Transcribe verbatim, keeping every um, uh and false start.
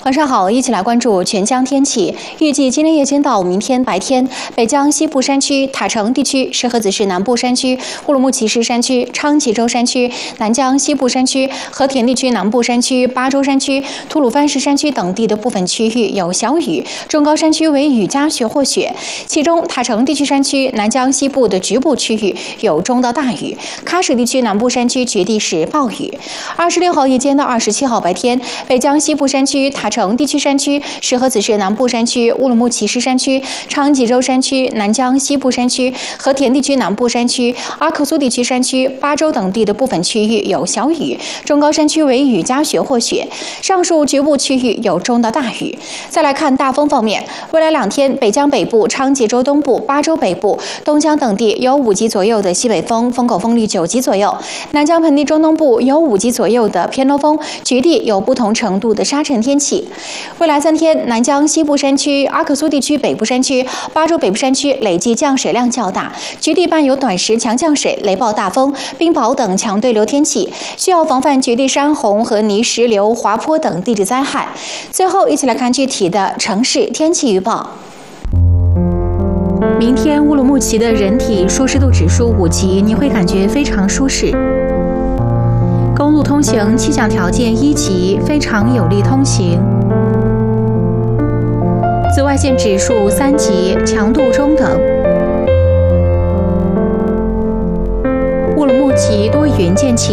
晚上好，一起来关注全江天气。预计今天夜间到明天白天，北江西部山区、塔城地区、石河子市南部山区、乌鲁木齐市山区、昌吉州山区、南江西部山区、和田地区南部山区、巴州山区、吐鲁番市山区等地的部分区域有小雨，中高山区为雨夹雪或雪。其中，塔城地区山区、南江西部的局部区域有中到大雨，喀什地区南部山区局地是暴雨。二十六号夜间到二十七号白天，北江西部山区、塔城地区山区、石河子市南部山区、乌鲁木齐市山区、昌吉州山区、南江西部山区、和田地区南部山区、阿克苏地区山区、巴州等地的部分区域有小雨，中高山区为雨夹雪或雪。上述局部区域有中到大雨。再来看大风方面，未来两天，北江北部、昌吉州东部、巴州北部、东江等地有五级左右的西北风，风口风力九级左右；南江盆地中东部有五级左右的偏东风，局地有不同程度的沙尘天气。未来三天，南江西部山区、阿克苏地区北部山区、巴州北部山区累计降水量较大，局地伴有短时强降水、雷暴大风、冰雹等强对流天气，需要防范局地山洪和泥石流、滑坡等地质灾害。最后，一起来看具体的城市天气预报。明天乌鲁木齐的人体舒适度指数五级，你会感觉非常舒适。公路通行气象条件一级，非常有利通行。紫外线指数三级，强度中等。乌鲁木齐多云见晴。